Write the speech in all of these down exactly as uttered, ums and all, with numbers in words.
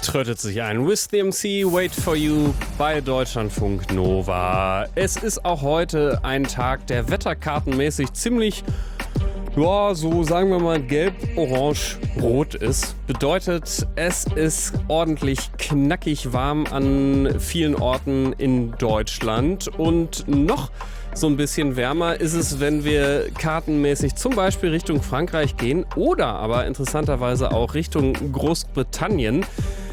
Trötet sich ein. With the M C, Wait for You bei Deutschlandfunk Nova. Es ist auch heute ein Tag, der wetterkartenmäßig ziemlich, ja, so sagen wir mal, gelb, orange, rot ist. Bedeutet, es ist ordentlich knackig warm an vielen Orten in Deutschland. Und noch so ein bisschen wärmer ist es, wenn wir kartenmäßig zum Beispiel Richtung Frankreich gehen oder aber interessanterweise auch Richtung Großbritannien.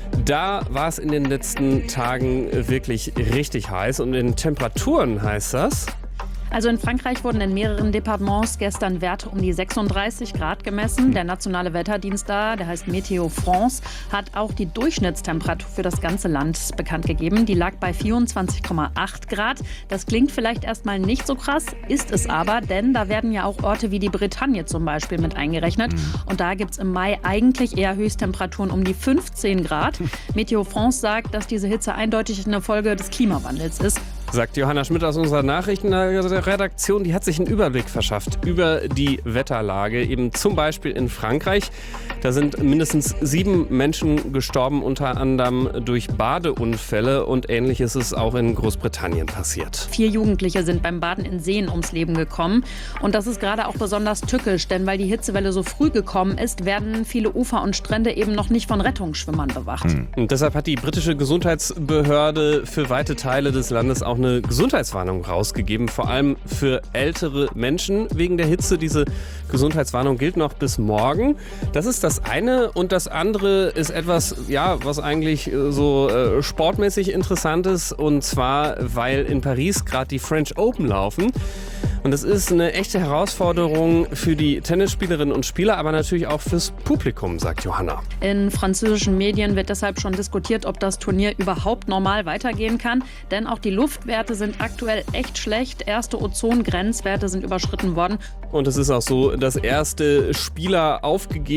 Da war es in den letzten Tagen wirklich richtig heiß und in Temperaturen heißt das. Also in Frankreich wurden in mehreren Departements gestern Werte um die sechsunddreißig Grad gemessen. Der nationale Wetterdienst da, der heißt Météo France, hat auch die Durchschnittstemperatur für das ganze Land bekannt gegeben. Die lag bei vierundzwanzig Komma acht Grad. Das klingt vielleicht erstmal nicht so krass, ist es aber, denn da werden ja auch Orte wie die Bretagne zum Beispiel mit eingerechnet. Und da gibt es im Mai eigentlich eher Höchsttemperaturen um die fünfzehn Grad. Météo France sagt, dass diese Hitze eindeutig eine Folge des Klimawandels ist. Sagt Johanna Schmidt aus unserer Nachrichtenredaktion. Die hat sich einen Überblick verschafft über die Wetterlage, eben zum Beispiel in Frankreich. Da sind mindestens sieben Menschen gestorben, unter anderem durch Badeunfälle, und Ähnliches ist auch in Großbritannien passiert. Vier Jugendliche sind beim Baden in Seen ums Leben gekommen. Und das ist gerade auch besonders tückisch, denn weil die Hitzewelle so früh gekommen ist, werden viele Ufer und Strände eben noch nicht von Rettungsschwimmern bewacht. Und deshalb hat die britische Gesundheitsbehörde für weite Teile des Landes auch eine Gesundheitswarnung rausgegeben, vor allem für ältere Menschen wegen der Hitze. Diese Gesundheitswarnung gilt noch bis morgen. Das ist das eine. Und das andere ist etwas, ja, was eigentlich so äh, sportmäßig interessant ist. Und zwar, weil in Paris gerade die French Open laufen. Und das ist eine echte Herausforderung für die Tennisspielerinnen und Spieler, aber natürlich auch fürs Publikum, sagt Johanna. In französischen Medien wird deshalb schon diskutiert, ob das Turnier überhaupt normal weitergehen kann. Denn auch die Luftwerte sind aktuell echt schlecht. Erste Ozongrenzwerte sind überschritten worden. Und es ist auch so, dass erste Spieler aufgegeben